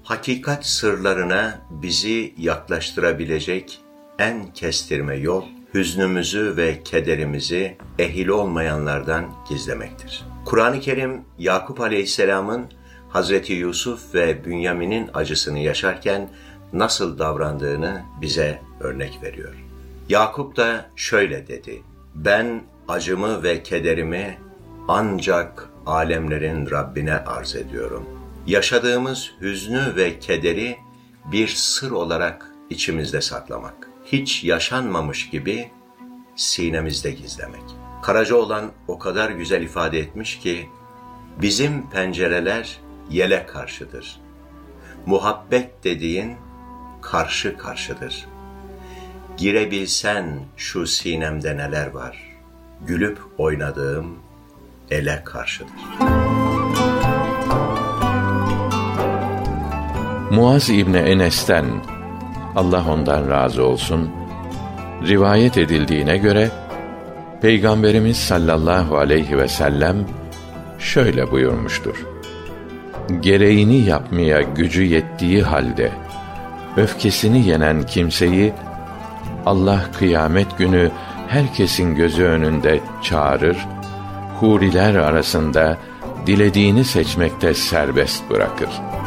Hakikat sırlarına bizi yaklaştırabilecek en kestirme yol, hüznümüzü ve kederimizi ehil olmayanlardan gizlemektir. Kur'an-ı Kerim, Yakup Aleyhisselam'ın Hazreti Yusuf ve Bünyamin'in acısını yaşarken nasıl davrandığını bize örnek veriyor. Yakup da şöyle dedi: "Ben acımı ve kederimi ancak alemlerin Rabbine arz ediyorum." Yaşadığımız hüznü ve kederi bir sır olarak içimizde saklamak, hiç yaşanmamış gibi sinemizde gizlemek. Karacaoğlan o kadar güzel ifade etmiş ki, bizim pencereler yele karşıdır. Muhabbet dediğin karşı karşıdır. Girebilsen şu sinemde neler var, gülüp oynadığım ele karşıdır. Muaz İbni Enes'ten, Allah ondan razı olsun, rivayet edildiğine göre, Peygamberimiz sallallahu aleyhi ve sellem şöyle buyurmuştur: "Gereğini yapmaya gücü yettiği halde, öfkesini yenen kimseyi, Allah kıyamet günü herkesin gözü önünde çağırır, huriler arasında dilediğini seçmekte serbest bırakır."